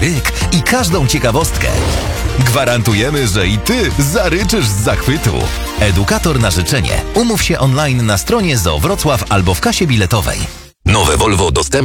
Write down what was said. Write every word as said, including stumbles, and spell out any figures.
ryk i każdą ciekawostkę. Gwarantujemy, że i Ty zaryczysz z zachwytu. Edukator na życzenie. Umów się online na stronie Zoo Wrocław albo w kasie biletowej. Nowe Volvo dostępne.